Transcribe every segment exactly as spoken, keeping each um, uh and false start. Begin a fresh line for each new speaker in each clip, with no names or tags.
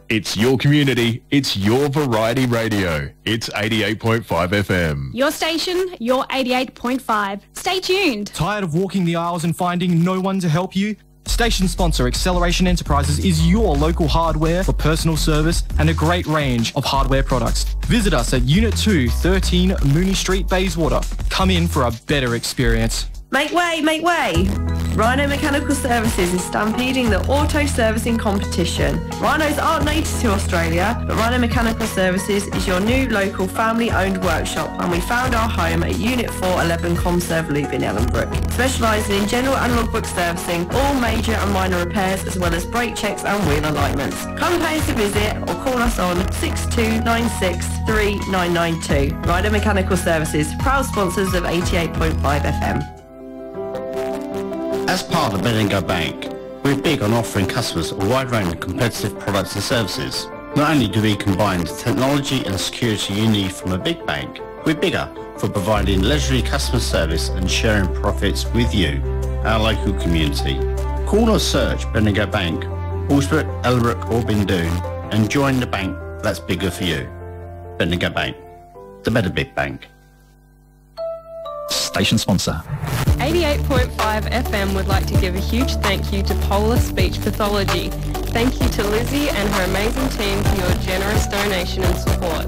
It's your community. It's your variety radio. It's eighty-eight point five F M.
Your station, your eighty-eight point five. Stay tuned.
Tired of walking the aisles and finding no one to help you? Station sponsor Acceleration Enterprises is your local hardware for personal service and a great range of hardware products. Visit us at Unit two, thirteen Mooney Street, Bayswater. Come in for a better experience.
Make way, make way! Rhino Mechanical Services is stampeding the auto servicing competition. Rhinos aren't native to Australia, but Rhino Mechanical Services is your new local family-owned workshop, and we found our home at Unit four eleven Comserve Loop in Ellenbrook, specialising in general and logbook servicing, all major and minor repairs, as well as brake checks and wheel alignments. Come pay us a visit or call us on six two nine six, three nine nine two. Rhino Mechanical Services, proud sponsors of eighty-eight point five F M.
As part of Bendigo Bank, we're big on offering customers a wide range of competitive products and services. Not only do we combine the technology and security you need from a big bank, we're bigger for providing leisurely customer service and sharing profits with you, our local community. Call or search Bendigo Bank, Allsbrook, Ellenbrook or Bindoon and join the bank that's bigger for you. Bendigo Bank, the better big bank.
Station sponsor.
eighty-eight point five F M would like to give a huge thank you to Polar Speech Pathology. Thank you to Lizzie and her amazing team for your generous donation and support.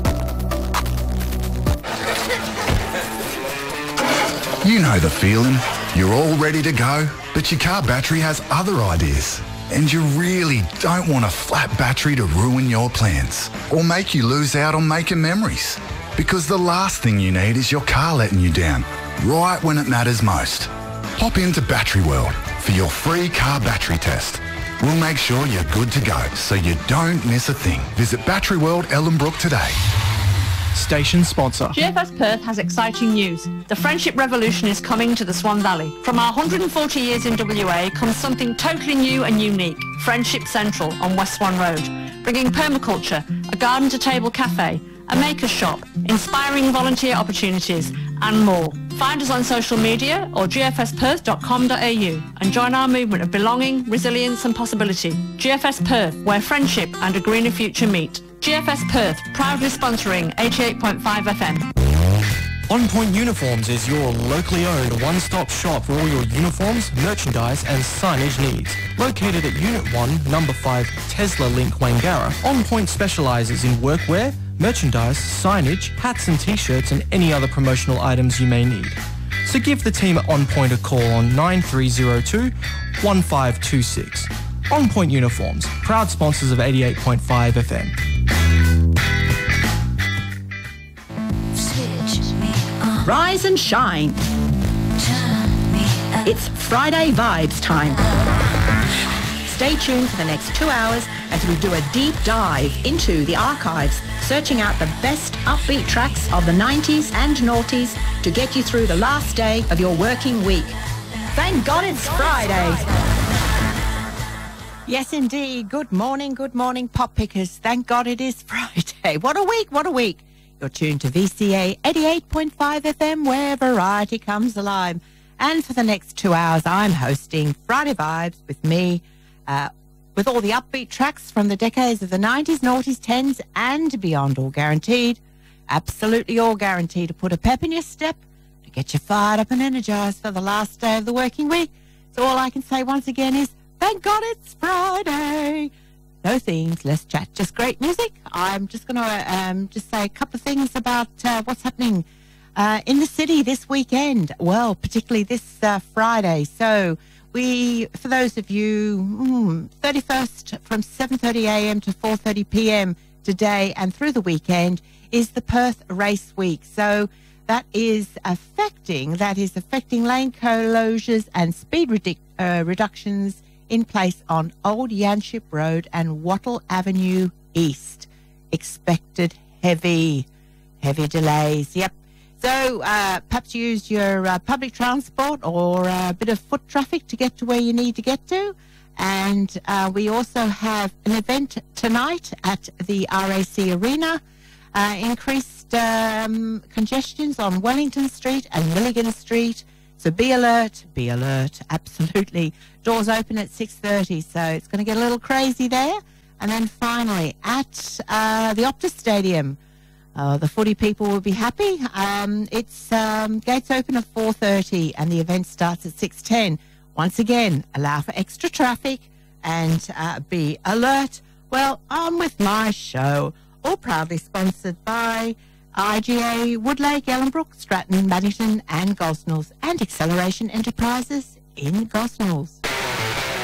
You know the feeling. You're all ready to go, but your car battery has other ideas. And you really don't want a flat battery to ruin your plans or make you lose out on making memories. Because the last thing you need is your car letting you down, right when it matters most. Hop into Battery World for your free car battery test. We'll make sure you're good to go so you don't miss a thing. Visit Battery World Ellenbrook today.
Station sponsor.
G F S Perth has exciting news. The Friendship Revolution is coming to the Swan Valley. From our one hundred forty years in W A comes something totally new and unique. Friendship Central on West Swan Road, bringing permaculture, a garden-to-table cafe, a maker's shop, inspiring volunteer opportunities, and more. Find us on social media or g f s perth dot com dot a u and join our movement of belonging, resilience and possibility. G F S Perth, where friendship and a greener future meet. G F S Perth, proudly sponsoring eighty-eight point five F M.
On Point Uniforms is your locally owned one-stop shop for all your uniforms, merchandise and signage needs. Located at Unit one, Number five, Tesla Link, Wangara, On Point specialises in workwear, merchandise, signage, hats and t-shirts and any other promotional items you may need. So give the team at On Point a call on nine three zero two, one five two six. On Point Uniforms, proud sponsors of eighty-eight point five F M.
Rise and shine. It's Friday Vibes time. Stay tuned for the next two hours as we do a deep dive into the archives, searching out the best upbeat tracks of the nineties and noughties to get you through the last day of your working week. Thank God it's Friday.
Yes, indeed. Good morning, good morning, pop pickers. Thank God it is Friday. What a week, what a week. You're tuned to V C A eighty-eight point five F M, where variety comes alive. And for the next two hours, I'm hosting Friday Vibes with me, uh, with all the upbeat tracks from the decades of the nineties, noughties, tens, and beyond, all guaranteed. Absolutely all guaranteed to put a pep in your step, to get you fired up and energized for the last day of the working week. So all I can say once again is, thank God it's Friday. No themes, less chat, just great music. I'm just going to um, just say a couple of things about uh, what's happening uh, in the city this weekend. Well, particularly this uh, Friday. So we, for those of you, mm, thirty-first from seven thirty a m to four thirty p m today and through the weekend is the Perth Race Week. So that is affecting, that is affecting lane closures and speed redu- uh, reductions in place on Old Yanship Road and Wattle Avenue East. Expected heavy, heavy delays. Yep. So uh, perhaps use your uh, public transport or a bit of foot traffic to get to where you need to get to. And uh, we also have an event tonight at the R A C Arena. Uh, increased um, congestions on Wellington Street and Milligan Street. So be alert, be alert, absolutely. Doors open at six thirty, so it's going to get a little crazy there. And then finally, at uh, the Optus Stadium, uh, the footy people will be happy. Um, it's um, gates open at four thirty and the event starts at six ten. Once again, allow for extra traffic and uh, be alert. Well, on with my show, all proudly sponsored by I G A, Woodlake, Ellenbrook, Stratton, Maddington and Gosnells, and Acceleration Enterprises in Gosnells.